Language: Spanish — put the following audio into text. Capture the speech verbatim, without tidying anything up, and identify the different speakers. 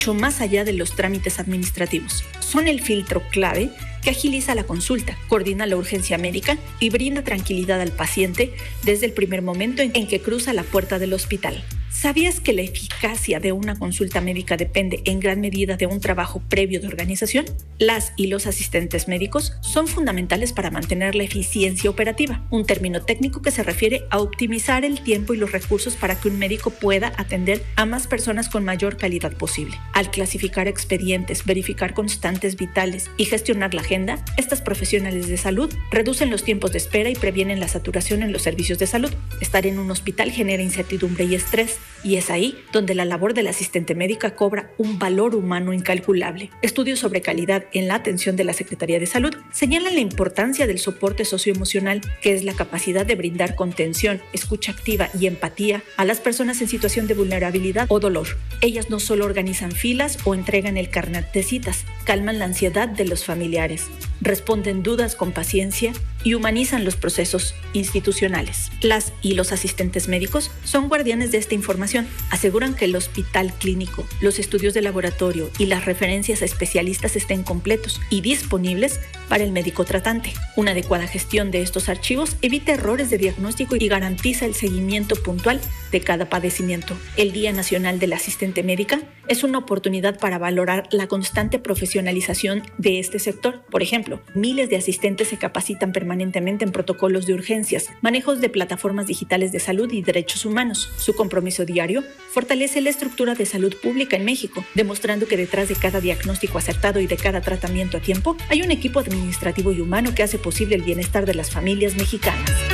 Speaker 1: mucho más allá de los trámites administrativos. Son el filtro clave que agiliza la consulta, coordina la urgencia médica y brinda tranquilidad al paciente desde el primer momento en que cruza la puerta del hospital. ¿Sabías que la eficacia de una consulta médica depende en gran medida de un trabajo previo de organización? Las y los asistentes médicos son fundamentales para mantener la eficiencia operativa, un término técnico que se refiere a optimizar el tiempo y los recursos para que un médico pueda atender a más personas con mayor calidad posible. Al clasificar expedientes, verificar constantes vitales y gestionar la agenda, estas profesionales de salud reducen los tiempos de espera y previenen la saturación en los servicios de salud. Estar en un hospital genera incertidumbre y estrés, y es ahí donde la labor del asistente médica cobra un valor humano incalculable. Estudios sobre calidad en la atención de la Secretaría de Salud señalan la importancia del soporte socioemocional, que es la capacidad de brindar contención, escucha activa y empatía a las personas en situación de vulnerabilidad o dolor. Ellas no solo organizan filas o entregan el carnet de citas, calman la ansiedad de los familiares, responden dudas con paciencia y humanizan los procesos institucionales. Las y los asistentes médicos son guardianes de esta información. Aseguran que el hospital clínico, los estudios de laboratorio y las referencias a especialistas estén completos y disponibles para el médico tratante. Una adecuada gestión de estos archivos evita errores de diagnóstico y garantiza el seguimiento puntual de cada padecimiento. El Día Nacional del Asistente Médica es una oportunidad para valorar la constante profesionalización de este sector. Por ejemplo, miles de asistentes se capacitan permanentemente en protocolos de urgencias, manejos de plataformas digitales de salud y derechos humanos. Su compromiso diario fortalece la estructura de salud pública en México, demostrando que detrás de cada diagnóstico acertado y de cada tratamiento a tiempo hay un equipo administrativo y humano que hace posible el bienestar de las familias mexicanas.